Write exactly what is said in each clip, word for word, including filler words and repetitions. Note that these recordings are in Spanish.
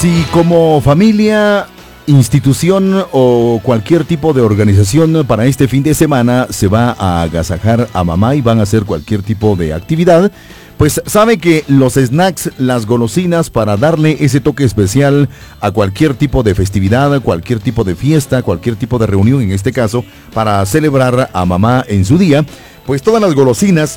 Si como familia, institución o cualquier tipo de organización para este fin de semana se va a agasajar a mamá y van a hacer cualquier tipo de actividad, pues sabe que los snacks, las golosinas para darle ese toque especial a cualquier tipo de festividad, cualquier tipo de fiesta, cualquier tipo de reunión, en este caso, para celebrar a mamá en su día, pues todas las golosinas,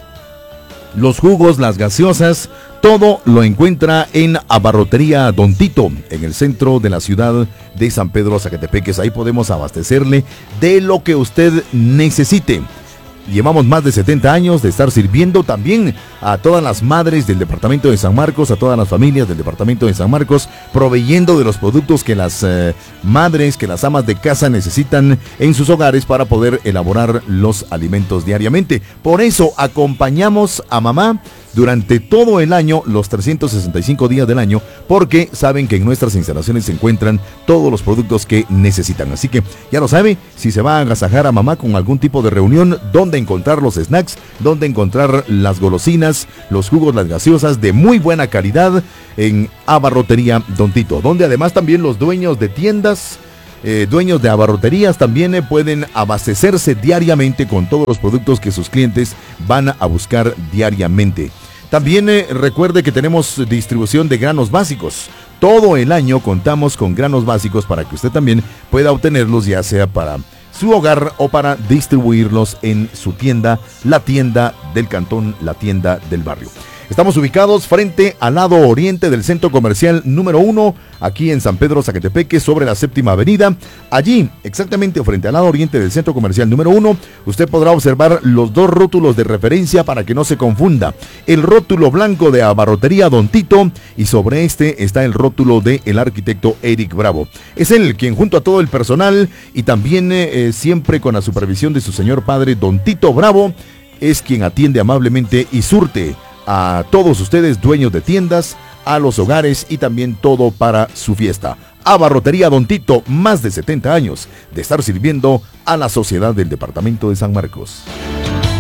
los jugos, las gaseosas, todo lo encuentra en Abarrotería Don Tito, en el centro de la ciudad de San Pedro Zacatepeques. Ahí podemos abastecerle de lo que usted necesite. Llevamos más de setenta años de estar sirviendo también a todas las madres del departamento de San Marcos, a todas las familias del departamento de San Marcos, proveyendo de los productos que las eh, madres, que las amas de casa necesitan en sus hogares para poder elaborar los alimentos diariamente. Por eso acompañamos a mamá durante todo el año, los trescientos sesenta y cinco días del año, porque saben que en nuestras instalaciones se encuentran todos los productos que necesitan. Así que ya lo sabe, si se va a agasajar a mamá con algún tipo de reunión, dónde encontrar los snacks, dónde encontrar las golosinas, los jugos, las gaseosas de muy buena calidad en Abarrotería Don Tito, donde además también los dueños de tiendas, Eh, dueños de abarroterías también eh, pueden abastecerse diariamente con todos los productos que sus clientes van a buscar diariamente. También eh, recuerde que tenemos distribución de granos básicos. Todo el año contamos con granos básicos para que usted también pueda obtenerlos, ya sea para su hogar o para distribuirlos en su tienda, la tienda del cantón, la tienda del barrio. Estamos ubicados frente al lado oriente del centro comercial número uno, aquí en San Pedro Zacatepeque, sobre la séptima avenida. Allí, exactamente frente al lado oriente del centro comercial número uno, usted podrá observar los dos rótulos de referencia para que no se confunda. El rótulo blanco de Abarrotería Don Tito y sobre este está el rótulo de el arquitecto Eric Bravo. Es él quien, junto a todo el personal y también eh, siempre con la supervisión de su señor padre Don Tito Bravo, es quien atiende amablemente y surte a todos ustedes, dueños de tiendas, a los hogares y también todo para su fiesta. Abarrotería Don Tito, más de setenta años de estar sirviendo a la sociedad del departamento de San Marcos.